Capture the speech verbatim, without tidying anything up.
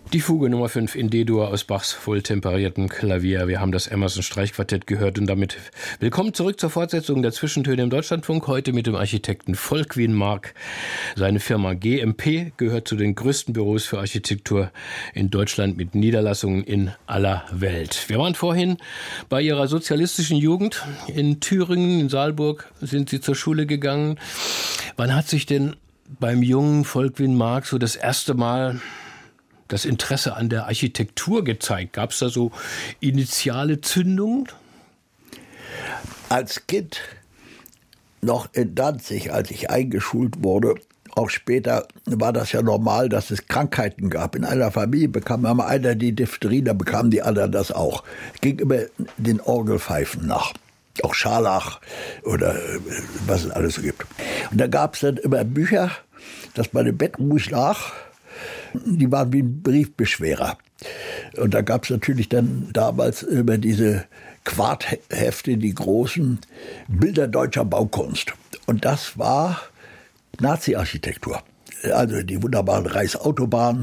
Die Fuge Nummer fünf in D-Dur aus Bachs wohltemperiertem Klavier. Wir haben das Emerson-Streichquartett gehört und damit willkommen zurück zur Fortsetzung der Zwischentöne im Deutschlandfunk. Heute mit dem Architekten Volkwin Mark. Seine Firma G M P gehört zu den größten Büros für Architektur in Deutschland mit Niederlassungen in aller Welt. Wir waren vorhin bei Ihrer sozialistischen Jugend in Thüringen, in Saalburg sind Sie zur Schule gegangen. Wann hat sich denn beim jungen Volkwin Mark so das erste Mal das Interesse an der Architektur gezeigt? Gab es da so initiale Zündungen? Als Kind, noch in Danzig, als ich eingeschult wurde, auch später war das ja normal, dass es Krankheiten gab. In einer Familie bekam immer einer die Diphtherie, da bekamen die anderen das auch. Es ging immer den Orgelpfeifen nach. Auch Scharlach oder was es alles so gibt. Und da gab es dann immer Bücher, dass man im Bett ruhig lag. Die waren wie ein Briefbeschwerer. Und da gab es natürlich dann damals über diese Quarthefte, die großen Bilder deutscher Baukunst. Und das war Nazi-Architektur. Also die wunderbaren Reichsautobahnen,